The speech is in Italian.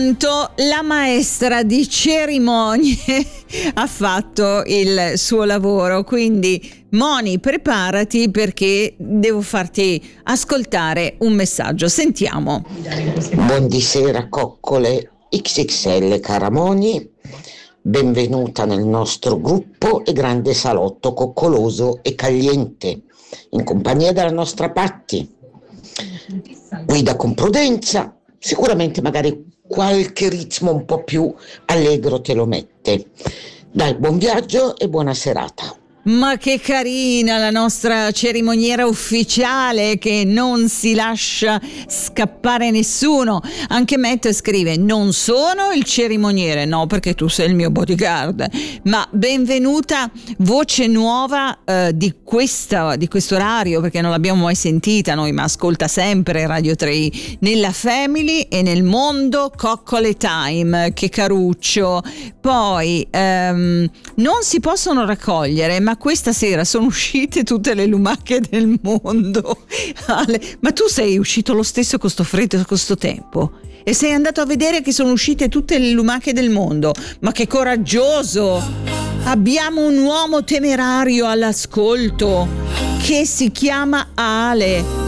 intanto la maestra di cerimonie ha fatto il suo lavoro, quindi Moni, preparati perché devo farti ascoltare un messaggio. Sentiamo. Buonasera coccole XXL, cara Moni, benvenuta nel nostro gruppo e grande salotto coccoloso e caliente, in compagnia della nostra Patti. Guida con prudenza, sicuramente magari qualche ritmo un po' più allegro te lo mette. Dai, buon viaggio e buona serata. Ma che carina la nostra cerimoniera ufficiale che non si lascia scappare nessuno. Anche Matt scrive: non sono il cerimoniere, no, perché tu sei il mio bodyguard. Ma benvenuta, voce nuova di questo orario, perché non l'abbiamo mai sentita noi, ma ascolta sempre Radio 3 nella Family e nel mondo Coccole Time. Che caruccio. Poi non si possono raccogliere, ma questa sera sono uscite tutte le lumache del mondo. Ale, ma tu sei uscito lo stesso con sto freddo, con sto tempo? E sei andato a vedere che sono uscite tutte le lumache del mondo? Ma che coraggioso! Abbiamo un uomo temerario all'ascolto che si chiama Ale.